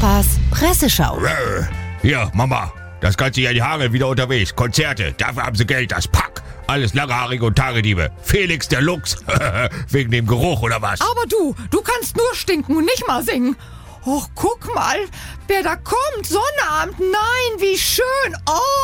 Papas Presseschau. Hier, Mama, das ganze Jahr die Haare wieder unterwegs. Konzerte, dafür haben sie Geld, das Pack. Alles Langhaarige und Tagediebe. Felix der Luchs. Wegen dem Geruch oder was? Aber du kannst nur stinken und nicht mal singen. Och, guck mal, wer da kommt. Sonnabend, nein, wie schön.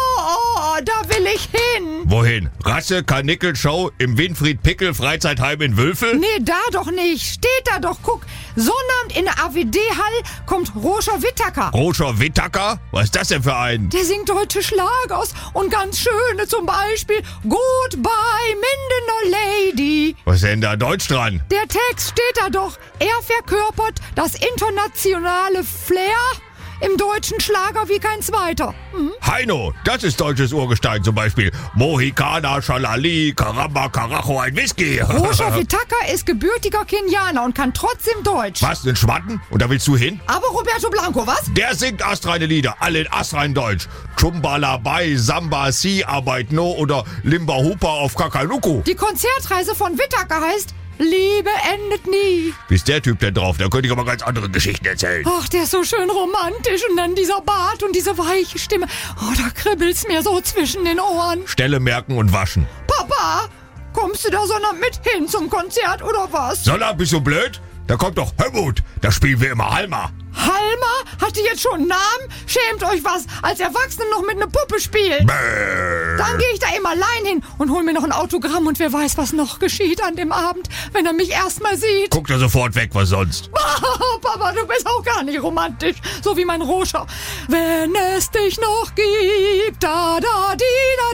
Oh, da will ich hin. Wohin? Rasse, Karnickel-Show im Winfried-Pickel-Freizeitheim in Wülfel? Nee, da doch nicht. Steht da doch, guck. Sonnabend in der AWD-Hall kommt Roscher Whittaker. Roscher Whittaker? Was ist das denn für ein? Der singt deutsche Schlagers und ganz schöne, zum Beispiel Goodbye, Mindener Lady. Was ist denn da Deutsch dran? Der Text steht da doch. Er verkörpert das internationale Flair im deutschen Schlager wie kein zweiter. Heino, das ist deutsches Urgestein zum Beispiel. Mohikana, Schalali, Karamba, Karacho, ein Whisky. Roscher Whittaker ist gebürtiger Kenianer und kann trotzdem Deutsch. Was, ein Schwatten? Und da willst du hin? Aber Roberto Blanco, was? Der singt astreine Lieder, alle in astrein Deutsch. Chumbalabai, Samba, Si, Arbeit No oder Limba Hupa auf Kakaluku. Die Konzertreise von Whittaker heißt Liebe endet nie. Wie ist der Typ denn drauf? Da könnte ich aber ganz andere Geschichten erzählen. Ach, der ist so schön romantisch und dann dieser Bart und diese weiche Stimme. Oh, da kribbelt's mir so zwischen den Ohren. Stelle merken und waschen. Papa, kommst du da Sonnabend mit hin zum Konzert oder was? Sonnabend, bist du blöd? Da kommt doch Helmut. Da spielen wir immer Halma. Halma? Hat die jetzt schon einen Namen? Schämt euch was, als Erwachsene noch mit einer Puppe spielen. Dann gehe ich da immer allein hin und hol mir noch ein Autogramm und wer weiß, was noch geschieht an dem Abend, wenn er mich erstmal sieht. Guckt er sofort weg, was sonst? Papa, du bist auch gar nicht romantisch, so wie mein Roscher. Wenn es dich noch gibt, da, di,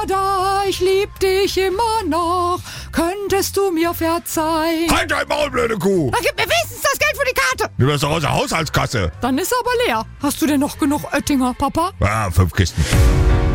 da, ich lieb dich immer noch, könntest du mir verzeihen. Halt dein Maul, blöde Kuh! Dann gib mir wenigstens das Geld für die Karte. Nimm das doch aus der Haushaltskasse. Dann ist er aber leer. Hast du denn noch genug Oettinger, Papa? 5 Kisten.